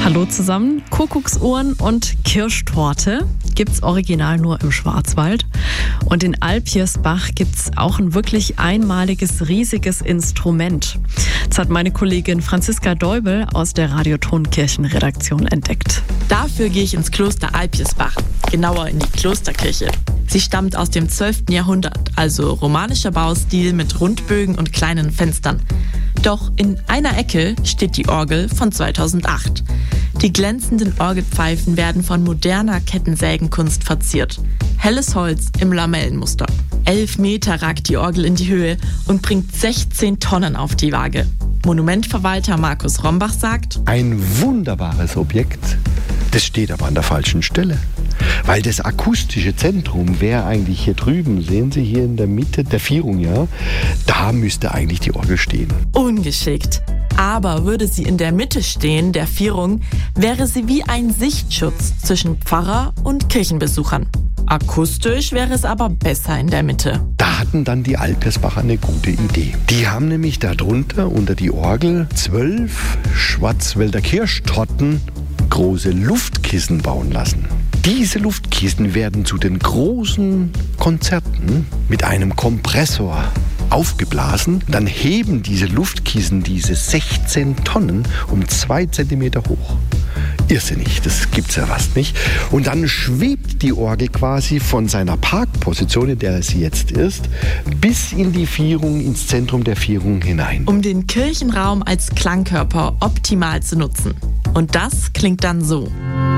Hallo zusammen. Kuckucksuhren und Kirschtorte gibt's original nur im Schwarzwald. Und in Alpirsbach gibt's auch ein wirklich einmaliges, riesiges Instrument. Das hat meine Kollegin Franziska Deubel aus der Radiotonkirchen-Redaktion entdeckt. Dafür gehe ich ins Kloster Alpirsbach, genauer in die Klosterkirche. Sie stammt aus dem 12. Jahrhundert, also romanischer Baustil mit Rundbögen und kleinen Fenstern. Doch in einer Ecke steht die Orgel von 2008. Die glänzenden Orgelpfeifen werden von moderner Kettensägenkunst verziert. Helles Holz im Lamellenmuster. 11 Meter ragt die Orgel in die Höhe und bringt 16 Tonnen auf die Waage. Monumentverwalter Markus Rombach sagt: Ein wunderbares Objekt, das steht aber an der falschen Stelle. Weil das akustische Zentrum wäre eigentlich hier drüben, sehen Sie hier in der Mitte der Vierung, ja, da müsste eigentlich die Orgel stehen. Ungeschickt. Aber würde sie in der Mitte stehen, der Vierung, wäre sie wie ein Sichtschutz zwischen Pfarrer und Kirchenbesuchern. Akustisch wäre es aber besser in der Mitte. Da hatten dann die Alpirsbacher eine gute Idee. Die haben nämlich darunter unter die Orgel 12 Schwarzwälder Kirschtorten große Luftkissen bauen lassen. Diese Luftkissen werden zu den großen Konzerten mit einem Kompressor aufgeblasen. Dann heben diese Luftkissen diese 16 Tonnen um 2 Zentimeter hoch. Irrsinnig, das gibt's ja fast nicht. Und dann schwebt die Orgel quasi von seiner Parkposition, in der sie jetzt ist, bis in die Vierung, ins Zentrum der Vierung hinein. Um den Kirchenraum als Klangkörper optimal zu nutzen. Und das klingt dann so.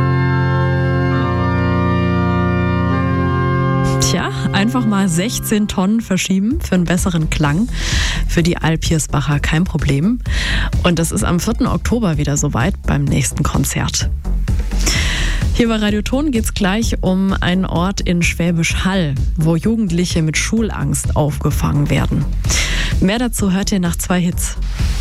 Tja, einfach mal 16 Tonnen verschieben für einen besseren Klang. Für die Alpirsbacher kein Problem. Und das ist am 4. Oktober wieder soweit beim nächsten Konzert. Hier bei Radioton geht es gleich um einen Ort in Schwäbisch Hall, wo Jugendliche mit Schulangst aufgefangen werden. Mehr dazu hört ihr nach 2 Hits.